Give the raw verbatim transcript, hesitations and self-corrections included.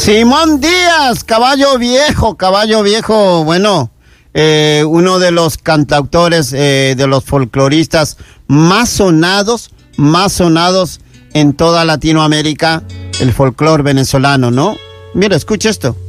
Simón Díaz, caballo viejo, caballo viejo, bueno, eh, uno de los cantautores, eh, de los folcloristas más sonados, más sonados en toda Latinoamérica, el folclor venezolano, ¿no? Mira, escucha esto.